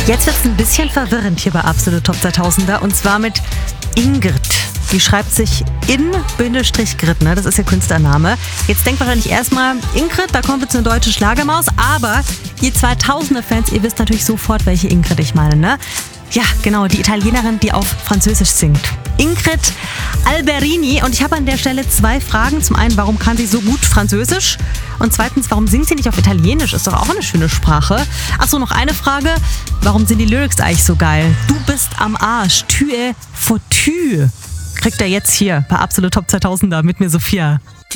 Jetzt wird es ein bisschen verwirrend hier bei Absolut Top 2000er und zwar mit Ingrid. Die schreibt sich in-Grid, ne? Das ist ihr Künstlername. Jetzt denkt wahrscheinlich erstmal, Ingrid, da kommt jetzt eine deutsche Schlagermaus, aber ihr 2000er-Fans, ihr wisst natürlich sofort, welche Ingrid ich meine, ne? Ja, genau, die Italienerin, die auf Französisch singt. Ingrid Alberini. Und ich habe an der Stelle 2 Fragen. Zum einen, warum kann sie so gut Französisch? Und zweitens, warum singt sie nicht auf Italienisch? Ist doch auch eine schöne Sprache. Achso, noch eine Frage. Warum sind die Lyrics eigentlich so geil? Du bist am Arsch. Tu es foutu. Kriegt er jetzt hier bei Absolut Top 2000er mit mir, Sophia.